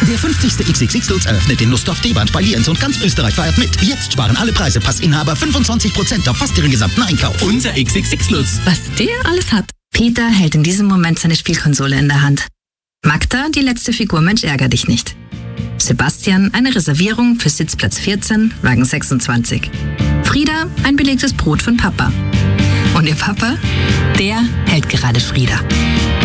Der 50. XXX Lutz eröffnet in Lustdorf, Deband bei Lienz und ganz Österreich feiert mit. Jetzt sparen alle Preisepassinhaber 25% auf fast ihren gesamten Einkauf. Unser XXX Lutz. Was der alles hat. Peter hält in diesem Moment seine Spielkonsole in der Hand. Magda, die letzte Figur Mensch ärger dich nicht. Sebastian, eine Reservierung für Sitzplatz 14, Wagen 26. Frieda, ein belegtes Brot von Papa. Und ihr Papa, der hält gerade Frieda.